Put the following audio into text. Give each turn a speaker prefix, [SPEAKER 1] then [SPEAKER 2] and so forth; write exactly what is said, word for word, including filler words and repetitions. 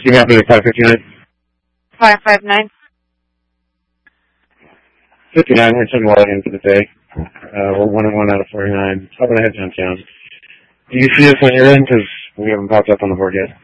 [SPEAKER 1] You happen to five fifty-nine?
[SPEAKER 2] five five nine.
[SPEAKER 1] fifty-nine, we're taking log in for the day. Uh, we're one and one out of forty-nine. How about I head downtown? Do you see us on your end? Because we haven't popped up on the board yet.